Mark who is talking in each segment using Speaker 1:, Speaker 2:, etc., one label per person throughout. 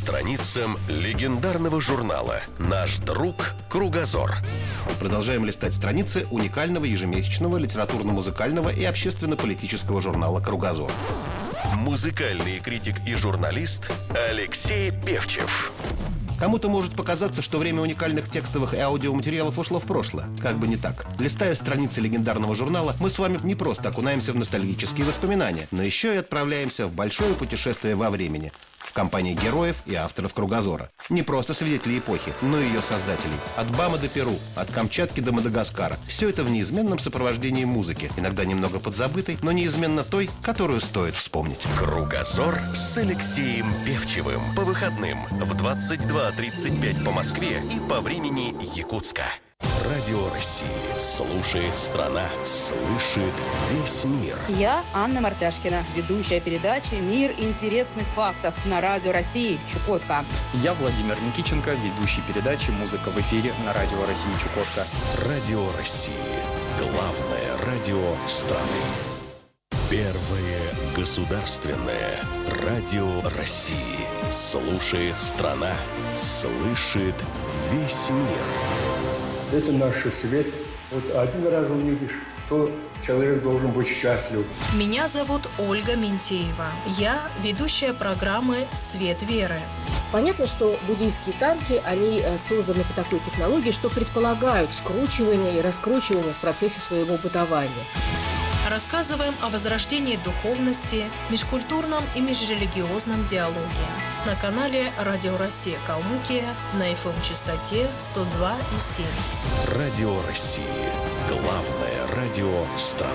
Speaker 1: страницам легендарного журнала «Наш друг Кругозор».
Speaker 2: Продолжаем листать страницы уникального ежемесячного литературно-музыкального и общественно-политического журнала «Кругозор».
Speaker 1: Музыкальный критик и журналист Алексей Певчев.
Speaker 2: Кому-то может показаться, что время уникальных текстовых и аудиоматериалов ушло в прошлое. Как бы не так. Листая страницы легендарного журнала, мы с вами не просто окунаемся в ностальгические воспоминания, но еще и отправляемся в большое путешествие во времени в компании героев и авторов «Кругозора». Не просто свидетелей эпохи, но и ее создателей. От Бама до Перу, от Камчатки до Мадагаскара. Все это в неизменном сопровождении музыки. Иногда немного подзабытой, но неизменно той, которую стоит вспомнить.
Speaker 1: «Кругозор» с Алексеем Певчевым. По выходным в 22:35 по Москве и по времени Якутска. Радио России. Слушает страна. Слышит весь мир.
Speaker 3: Я Анна Мартяшкина, ведущая передачи «Мир интересных фактов» на Радио России Чукотка.
Speaker 4: Я Владимир Никиченко, ведущий передачи «Музыка в эфире» на Радио России Чукотка.
Speaker 1: Радио России. Главное радио страны. Первое государственное радио России. Слушает страна. Слышит весь мир.
Speaker 5: Это наш свет. Вот один раз увидишь, то человек должен быть счастлив.
Speaker 6: Меня зовут Ольга Ментеева. Я ведущая программы «Свет веры».
Speaker 7: Понятно, что буддийские танки, они созданы по такой технологии, что предполагают скручивание и раскручивание в процессе своего бытования.
Speaker 6: Рассказываем о возрождении духовности, межкультурном и межрелигиозном диалоге. На канале Радио Россия Калмыкия на FM-частоте 102,7.
Speaker 1: Радио России. Главное радио страны.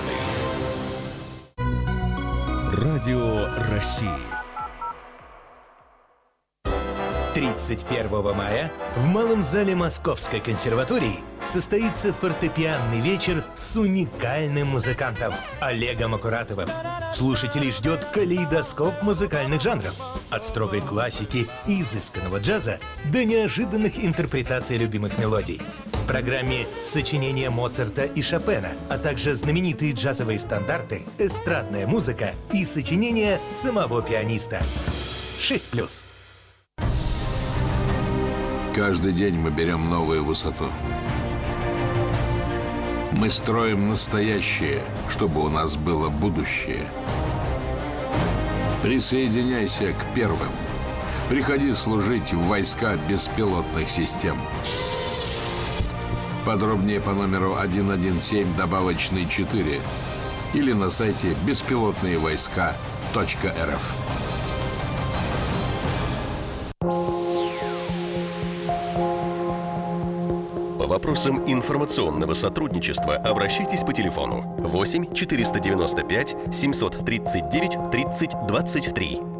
Speaker 1: Радио России.
Speaker 8: 31 мая в Малом зале Московской консерватории состоится фортепианный вечер с уникальным музыкантом Олегом Акуратовым. Слушателей ждет калейдоскоп музыкальных жанров. От строгой классики и изысканного джаза до неожиданных интерпретаций любимых мелодий. В программе сочинения Моцарта и Шопена, а также знаменитые джазовые стандарты, эстрадная музыка и сочинения самого пианиста. 6+.
Speaker 9: Каждый день мы берем новую высоту. Мы строим настоящее, чтобы у нас было будущее. Присоединяйся к первым. Приходи служить в войска беспилотных систем. Подробнее по номеру 117 добавочный 4 или на сайте беспилотныевойска.рф.
Speaker 1: По вопросам информационного сотрудничества обращайтесь по телефону 8 495 739 30 23.